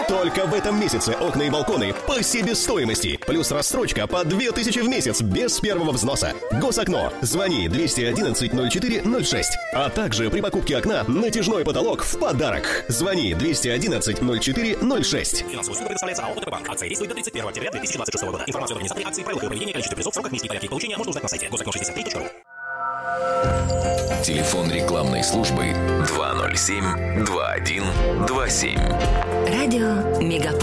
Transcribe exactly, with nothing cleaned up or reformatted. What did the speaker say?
Только в этом месяце окна и балконы по себестоимости. Плюс рассрочка по две тысячи в месяц без первого взноса. Госокно. Звони двести одиннадцать ноль четыре ноль шесть. А также при покупке окна натяжной потолок в подарок. Звони двести одиннадцать ноль четыре ноль шесть. Финансовая услуга предоставляется АО «ВТБ-банк». Акция действует до тридцать первого октября две тысячи двадцать шестого года. Информацию об организаторе акции, правилах проведения, количестве призов, сроках, месте и порядке их получения можно узнать на сайте госокно шестьдесят три точка ру. Телефон рекламной службы два ноль семь два один два семь. Радио Мегаполис.